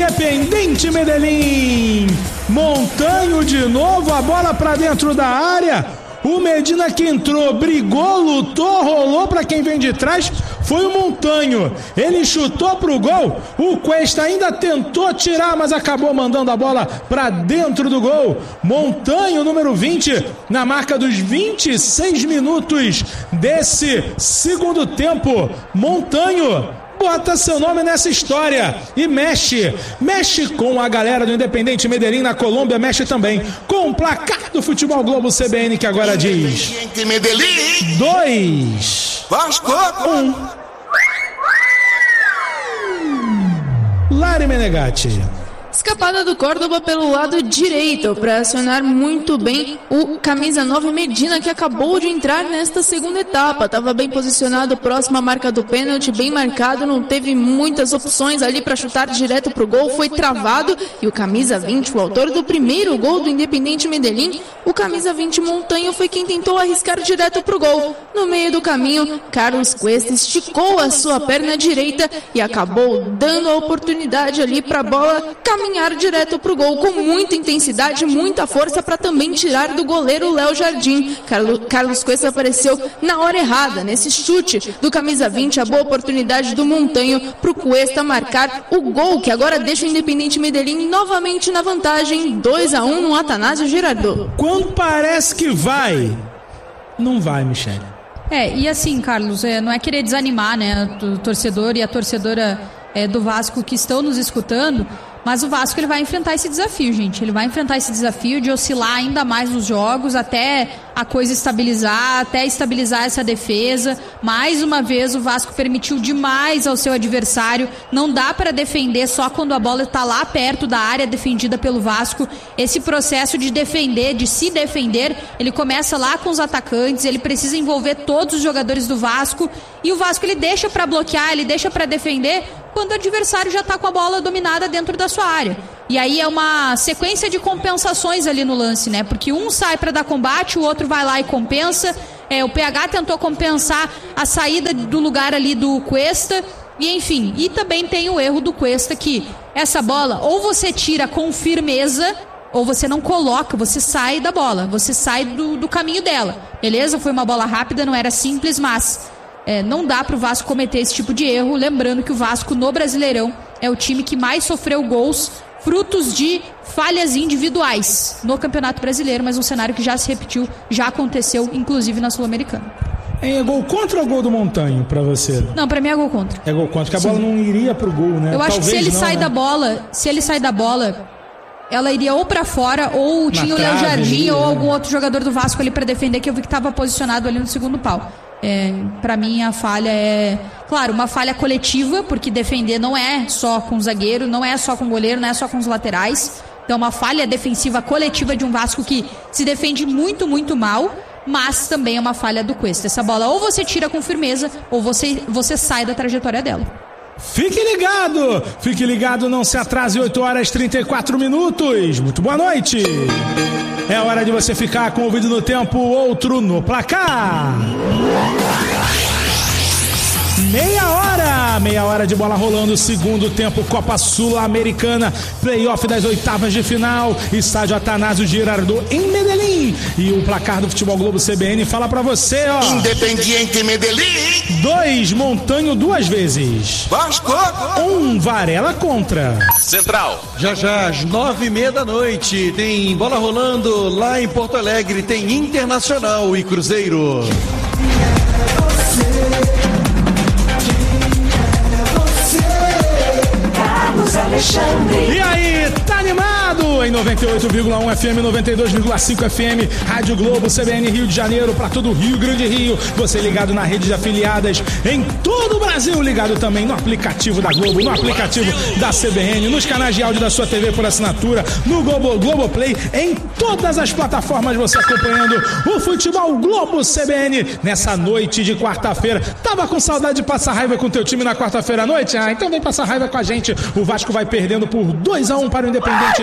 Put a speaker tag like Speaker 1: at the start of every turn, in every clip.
Speaker 1: Independente Medellín. Montanho de novo, a bola pra dentro da área. O Medina que entrou, brigou, lutou, rolou pra quem vem de trás. Foi o Montanho. Ele chutou pro gol. O Cuesta ainda tentou tirar, mas acabou mandando a bola pra dentro do gol. Montanho, número 20, na marca dos 26 minutos desse segundo tempo. Montanho bota seu nome nessa história e mexe com a galera do Independente Medellín na Colômbia, mexe também com o placar do Futebol Globo CBN, que agora diz 2, Vasco 1. Lari Menegatti.
Speaker 2: Escapada do Córdoba pelo lado direito para acionar muito bem o camisa 9 Medina, que acabou de entrar nesta segunda etapa. Estava bem posicionado, próximo à marca do pênalti, bem marcado, não teve muitas opções ali para chutar direto pro gol, foi travado. E o camisa 20, o autor do primeiro gol do Independente Medellín, o camisa 20 Montanho, foi quem tentou arriscar direto pro gol. No meio do caminho, Carlos Cuesta esticou a sua perna direita e acabou dando a oportunidade ali para a bola caminhar direto pro gol com muita intensidade, muita força, para também tirar do goleiro Léo Jardim. Carlos Cuesta apareceu na hora errada, nesse chute do camisa 20, a boa oportunidade do Montanho pro Cuesta marcar o gol, que agora deixa o Independente Medellín novamente na vantagem, 2-1 no Atanásio Girardot.
Speaker 1: Quando parece que vai, não vai, Michele.
Speaker 3: E assim, Carlos, não é querer desanimar, né, o torcedor e a torcedora do Vasco que estão nos escutando, mas o Vasco ele vai enfrentar esse desafio, gente. Ele vai enfrentar esse desafio de oscilar ainda mais nos jogos, até a coisa estabilizar, até estabilizar essa defesa. Mais uma vez o Vasco permitiu demais ao seu adversário. Não dá para defender só quando a bola está lá perto da área defendida pelo Vasco. Esse processo de defender, de se defender, ele começa lá com os atacantes. Ele precisa envolver todos os jogadores do Vasco. E o Vasco ele deixa para bloquear, ele deixa para defender quando o adversário já está com a bola dominada dentro da sua área. E aí é uma sequência de compensações ali no lance, né? Porque um sai para dar combate, o outro vai lá e compensa. O PH tentou compensar a saída do lugar ali do Cuesta. E enfim, e também tem o erro do Cuesta, que essa bola ou você tira com firmeza, ou você não coloca, você sai da bola, você sai do caminho dela. Beleza? Foi uma bola rápida, não era simples, mas não dá para o Vasco cometer esse tipo de erro. Lembrando que o Vasco no Brasileirão é o time que mais sofreu gols frutos de falhas individuais no Campeonato Brasileiro, mas um cenário que já se repetiu, já aconteceu, inclusive na Sul-Americana.
Speaker 1: É gol contra ou gol do Montanho pra você?
Speaker 3: Não, pra mim é gol contra.
Speaker 1: É gol contra, porque a bola não iria pro gol, né?
Speaker 3: Eu acho que se ele sai da bola, ela iria ou pra fora, ou tinha o Léo Jardim, ou algum outro jogador do Vasco ali pra defender, que eu vi que tava posicionado ali no segundo pau. Pra mim a falha é, claro, uma falha coletiva, porque defender não é só com o zagueiro, não é só com o goleiro, não é só com os laterais. Então uma falha defensiva coletiva de um Vasco que se defende muito, muito mal, mas também é uma falha do Cuesta. Essa bola ou você tira com firmeza, ou você sai da trajetória dela.
Speaker 1: Fique ligado, não se atrase, 8h34. Muito boa noite. É hora de você ficar com o ouvido no tempo, outro no placar. Meia hora de bola rolando, segundo tempo, Copa Sul-Americana, playoff das oitavas de final, estádio Atanásio Girardot em Medellín. E o placar do Futebol Globo CBN fala pra você, ó.
Speaker 4: Independiente Medellín.
Speaker 1: 2, Montanho 2 vezes.
Speaker 4: Vasco.
Speaker 1: 1, Varela contra.
Speaker 5: Central.
Speaker 6: Já às 9h30 da noite tem bola rolando lá em Porto Alegre, tem Internacional e Cruzeiro.
Speaker 1: E aí, tá animado? Em 98,1 FM, 92,5 FM, Rádio Globo, CBN Rio de Janeiro, pra todo o Rio Grande Rio. Você ligado na rede de afiliadas em todo o Brasil, ligado também no aplicativo da Globo, no aplicativo da CBN, nos canais de áudio da sua TV por assinatura, no Globoplay, em todas as plataformas, você acompanhando o Futebol Globo CBN nessa noite de quarta-feira. Tava com saudade de passar raiva com teu time na quarta-feira à noite? Então vem passar raiva com a gente. O Vasco vai perdendo por 2-1 para o Independente Medellín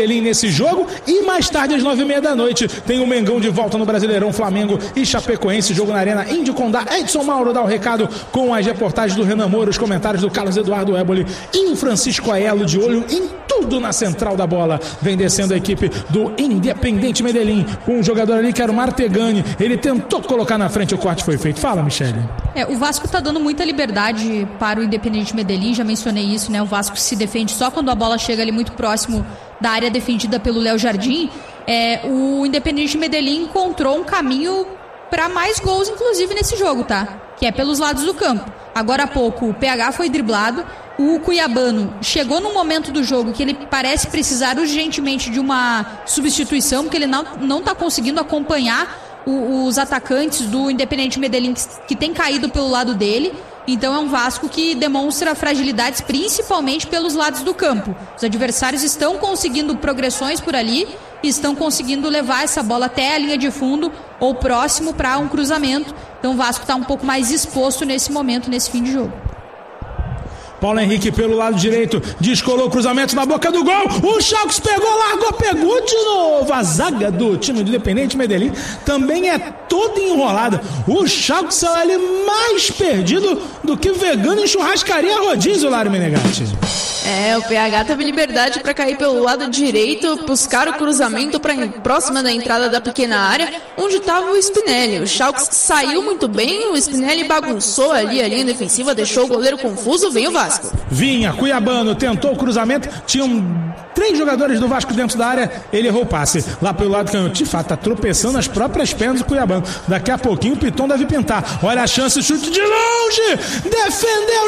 Speaker 1: Medellín nesse jogo. E mais tarde, às 9h30 da noite, tem o Mengão de volta no Brasileirão, Flamengo e Chapecoense, jogo na Arena Índio Condá. Edson Mauro dá o recado com as reportagens do Renan Moura, os comentários do Carlos Eduardo Éboli e o Francisco Aelo, de olho em tudo na central da bola. Vem descendo a equipe do Independiente Medellín, com um jogador ali que era o Martegani. Ele tentou colocar na frente, o corte foi feito. Fala, Michele.
Speaker 3: O Vasco tá dando muita liberdade para o Independiente Medellín, já mencionei isso, né? O Vasco se defende só quando a bola chega ali muito próximo da área defendida pelo Léo Jardim. O Independiente Medellín encontrou um caminho para mais gols, inclusive, nesse jogo, tá? Que é pelos lados do campo. Agora há pouco o PH foi driblado, o cuiabano chegou num momento do jogo que ele parece precisar urgentemente de uma substituição, porque ele não está conseguindo acompanhar os atacantes do Independiente Medellín que tem caído pelo lado dele. Então é um Vasco que demonstra fragilidades principalmente pelos lados do campo. Os adversários estão conseguindo progressões por ali e estão conseguindo levar essa bola até a linha de fundo ou próximo para um cruzamento. Então o Vasco está um pouco mais exposto nesse momento, nesse fim de jogo.
Speaker 1: Paulo Henrique pelo lado direito, descolou o cruzamento na boca do gol, o Schalke pegou, largou, pegou de novo. A zaga do time do Independiente Medellín também é toda enrolada. O Schalke saiu ali mais perdido do que vegano em churrascaria rodízio, Lário Menegatti.
Speaker 2: O PH teve liberdade para cair pelo lado direito, buscar o cruzamento próxima da entrada da pequena área, onde estava o Spinelli. O Schalke saiu muito bem, o Spinelli bagunçou ali a linha defensiva, deixou o goleiro confuso, veio o Vasco.
Speaker 1: Vinha, cuiabano, tentou o cruzamento, tinham 3 jogadores do Vasco dentro da área, ele errou o passe. Lá pelo lado canhoto, de fato, tá tropeçando nas próprias pernas do cuiabano. Daqui a pouquinho o Piton deve pintar. Olha a chance, chute de longe, defendeu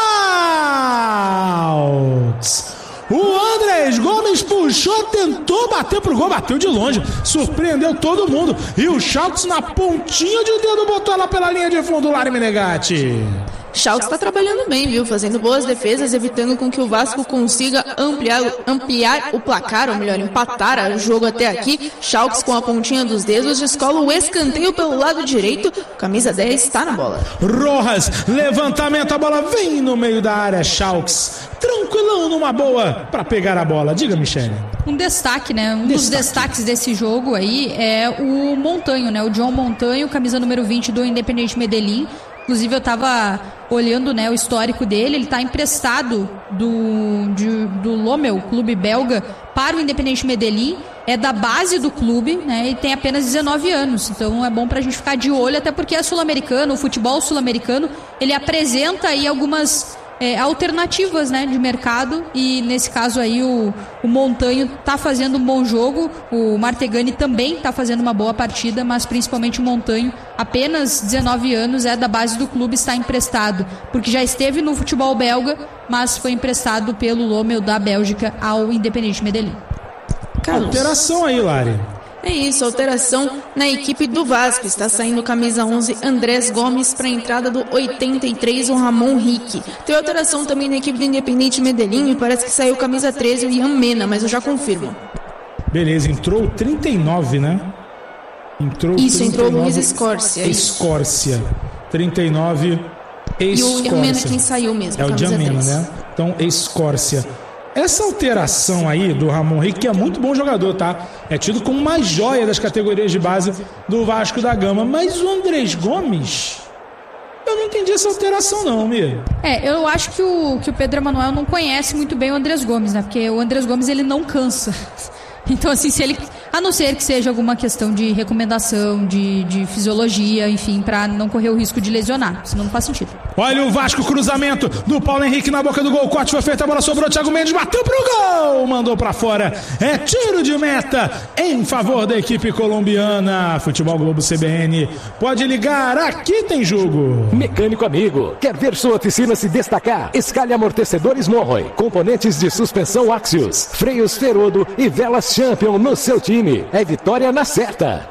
Speaker 1: Schalke. O Andrés Gomes puxou, tentou bater pro gol, bateu de longe, surpreendeu todo mundo. E o Schalke na pontinha de dedo botou ela pela linha de fundo, Lário Menegatti.
Speaker 2: Schalke está trabalhando bem, viu? Fazendo boas defesas, evitando com que o Vasco consiga ampliar o placar, ou melhor, empatar o jogo até aqui. Schalke com a pontinha dos dedos descola o escanteio pelo lado direito. Camisa 10 está na bola.
Speaker 1: Rojas, levantamento, a bola vem no meio da área. Schalke tranquilão numa boa para pegar a bola. Diga, Michele.
Speaker 3: Um destaque, né? Dos destaques desse jogo aí é o Montanho, né? O John Montanho, camisa número 20 do Independiente Medellín. Inclusive eu estava olhando, né, o histórico dele. Ele está emprestado do Lommel, clube belga, para o Independiente Medellín. É da base do clube, né, e tem apenas 19 anos. Então é bom para a gente ficar de olho, até porque é sul-americano, o futebol sul-americano, ele apresenta aí algumas alternativas, né, de mercado, e nesse caso aí o Montanho tá fazendo um bom jogo, o Martegani também tá fazendo uma boa partida, mas principalmente o Montanho, apenas 19 anos, é da base do clube, está emprestado, porque já esteve no futebol belga, mas foi emprestado pelo Lommel da Bélgica ao Independiente Medellín.
Speaker 2: Carlos.
Speaker 1: Alteração aí, Lari.
Speaker 2: É isso, alteração na equipe do Vasco. Está saindo camisa 11, Andrés Gomes, para a entrada do 83, o Ramon Rique. Tem alteração também na equipe do Independiente Medellín, e parece que saiu camisa 13, o Ian Mena, mas eu já confirmo.
Speaker 1: Beleza, entrou o 39, né? Entrou
Speaker 2: o Luiz Escórcia.
Speaker 1: Escórcia. 39, Escórcia.
Speaker 2: E o Ian Mena quem saiu mesmo,
Speaker 1: é o Ian Mena, né? Então, Escórcia. Essa alteração aí do Ramon Rique, que é muito bom jogador, tá? É tido como uma joia das categorias de base do Vasco da Gama. Mas o Andrés Gomes, eu não entendi essa alteração não, Mir.
Speaker 3: Eu acho que o Pedro Emanuel não conhece muito bem o Andrés Gomes, né? Porque o Andrés Gomes, ele não cansa. Então, assim, se ele... A não ser que seja alguma questão de recomendação, de fisiologia, enfim, para não correr o risco de lesionar. Senão não faz sentido.
Speaker 1: Olha o Vasco, cruzamento do Paulo Henrique na boca do gol. O corte foi feito, a bola sobrou. Thiago Mendes bateu pro gol. Mandou pra fora. É tiro de meta em favor da equipe colombiana. Futebol Globo CBN. Pode ligar, aqui tem jogo.
Speaker 5: Mecânico amigo, quer ver sua oficina se destacar? Escalhe amortecedores Monroy, componentes de suspensão Axios, freios Ferodo e velas Champion no seu time. É vitória na certa.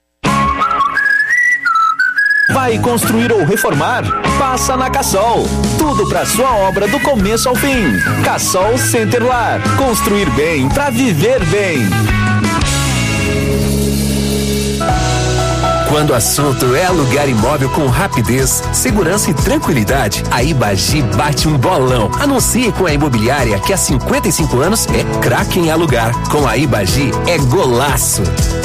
Speaker 7: Vai construir ou reformar? Passa na Cassol. Tudo para sua obra do começo ao fim. Cassol Centerlar. Construir bem para viver bem. Quando o assunto é alugar imóvel com rapidez, segurança e tranquilidade, a Ibagi bate um bolão. Anuncie com a imobiliária que há 55 anos é craque em alugar. Com a Ibagi é golaço.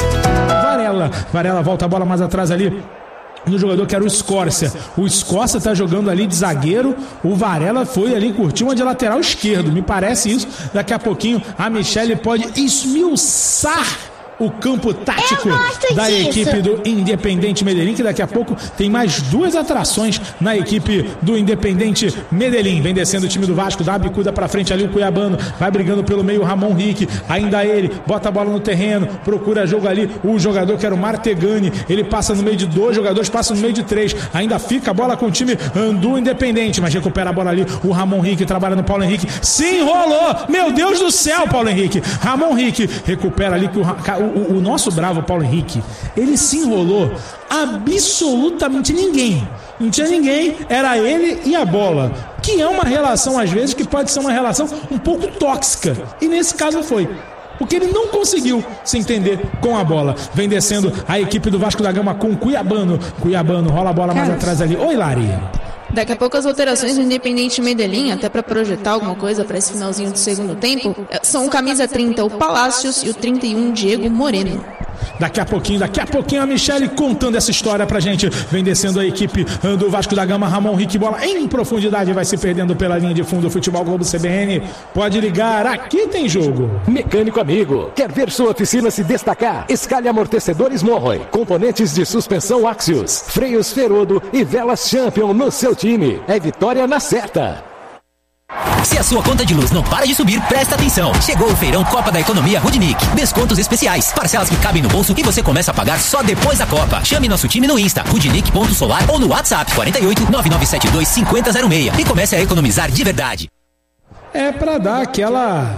Speaker 1: Varela volta a bola mais atrás ali no jogador que era o Escórcia. O Escórcia tá jogando ali de zagueiro, o Varela foi ali curtir uma de lateral esquerdo, me parece isso. Daqui a pouquinho a Michele pode esmiuçar o campo tático da equipe do Independente Medellín, que daqui a pouco tem mais 2 atrações na equipe do Independente Medellín. Vem descendo o time do Vasco, dá uma bicuda pra frente ali o Cuiabano, vai brigando pelo meio o Ramon Rick, ainda ele, bota a bola no terreno, procura jogo ali, o jogador que era o Martegani, ele passa no meio de 2 jogadores, passa no meio de 3, ainda fica a bola com o time do Independente, mas recupera a bola ali, o Ramon Rick trabalha no Paulo Henrique, se enrolou, meu Deus do céu, Paulo Henrique, Ramon Rick recupera ali, que o nosso bravo Paulo Henrique, ele se enrolou absolutamente ninguém. Não tinha ninguém, era ele e a bola. Que é uma relação, às vezes, que pode ser uma relação um pouco tóxica. E nesse caso foi. Porque ele não conseguiu se entender com a bola. Vem descendo a equipe do Vasco da Gama com o Cuiabano. Cuiabano rola a bola mais atrás ali. Oi, Lari.
Speaker 2: Daqui a pouco as alterações do Independente Medellín, até para projetar alguma coisa para esse finalzinho do segundo tempo, são o camisa 30, o Palácios, e o 31, Diego Moreno.
Speaker 1: Daqui a pouquinho a Michele contando essa história pra gente. Vem descendo a equipe do Vasco da Gama, Ramon Rick, bola em profundidade, vai se perdendo pela linha de fundo. Futebol Globo CBN, pode ligar, aqui tem jogo.
Speaker 5: Mecânico amigo, quer ver sua oficina se destacar? Escalhe amortecedores Monroy, componentes de suspensão Axios, freios Ferodo e velas Champion no seu time. É vitória na certa.
Speaker 8: Se a sua conta de luz não para de subir, presta atenção. Chegou o feirão Copa da Economia Rudnick. Descontos especiais, parcelas que cabem no bolso e você começa a pagar só depois da Copa. Chame nosso time no Insta, rudnick.solar, ou no WhatsApp 48 9972 5006 e comece a economizar de verdade.
Speaker 1: É pra dar aquela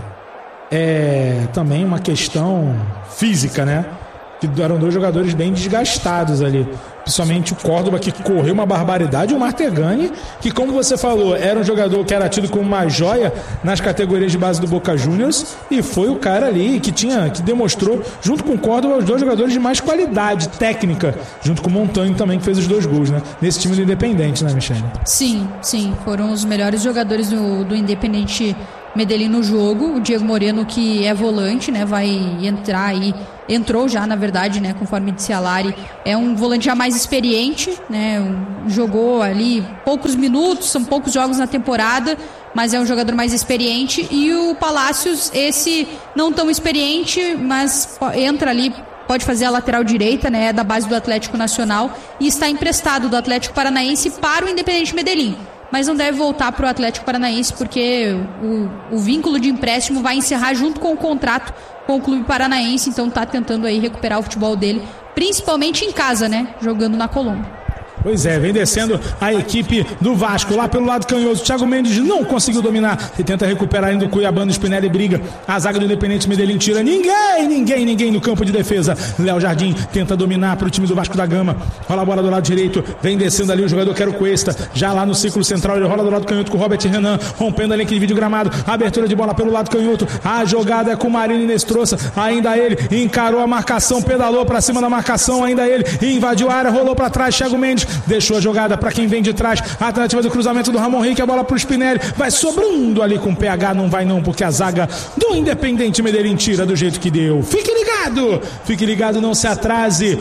Speaker 1: também uma questão física, né? Que eram 2 jogadores bem desgastados ali. Principalmente o Córdoba, que correu uma barbaridade, e o Martegani, que, como você falou, era um jogador que era tido como uma joia nas categorias de base do Boca Juniors, e foi o cara ali que demonstrou, junto com o Córdoba, os 2 jogadores de mais qualidade técnica, junto com o Montanho também, que fez os 2 gols, né? Nesse time do Independente, né, Michele?
Speaker 3: Sim, foram os melhores jogadores do Independente Medellín no jogo. O Diego Moreno, que é volante, né, vai entrar aí, entrou já, na verdade, né, conforme disse a Lari, é um volante já mais experiente, né, jogou ali poucos minutos, são poucos jogos na temporada, mas é um jogador mais experiente. E o Palácios, esse não tão experiente, mas entra ali, pode fazer a lateral direita, né, da base do Atlético Nacional, e está emprestado do Atlético Paranaense para o Independente Medellín. Mas não deve voltar para o Atlético Paranaense, porque o vínculo de empréstimo vai encerrar junto com o contrato com o clube paranaense, então está tentando aí recuperar o futebol dele, principalmente em casa, né, jogando na Colômbia.
Speaker 1: Pois é, vem descendo a equipe do Vasco, lá pelo lado canhoso. Thiago Mendes não conseguiu dominar e tenta recuperar ainda o Cuiabano. Spinelli briga, a zaga do Independente Medellín tira ninguém no campo de defesa. Léo Jardim tenta dominar para o time do Vasco da Gama, rola a bola do lado direito, vem descendo ali o jogador que era o Cuesta, já lá no círculo central, ele rola do lado canhoto com o Robert Renan, rompendo ali aquele vídeo gramado, abertura de bola pelo lado canhoto, a jogada é com o Marinho Nestroça, ainda ele encarou a marcação, pedalou para cima da marcação, ainda ele invadiu a área, rolou para trás, Thiago Mendes deixou a jogada para quem vem de trás, a tentativa do cruzamento do Ramon Rick, a bola pro Spinelli, vai sobrando ali com o PH, não vai não, porque a zaga do Independente Medellín tira do jeito que deu. Fique ligado, não se atrase.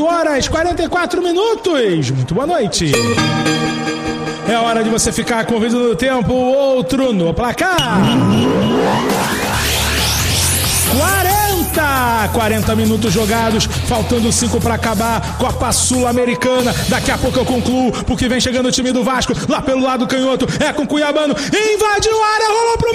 Speaker 1: 8h44, muito boa noite. É hora de você ficar com o vídeo do tempo, outro no placar. 40 minutos jogados, faltando 5 para acabar. Copa Sul-Americana, daqui a pouco eu concluo, porque vem chegando o time do Vasco, lá pelo lado canhoto, é com o Cuiabano, invadiu a área, rolou pro